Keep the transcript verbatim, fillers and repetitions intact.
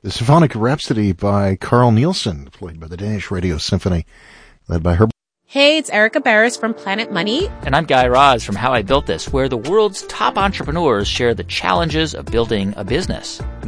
The Symphonic Rhapsody by Carl Nielsen, played by the Danish Radio Symphony, led by her. Hey, it's Erica Barris from Planet Money. And I'm Guy Raz from How I Built This, where the world's top entrepreneurs share the challenges of building a business.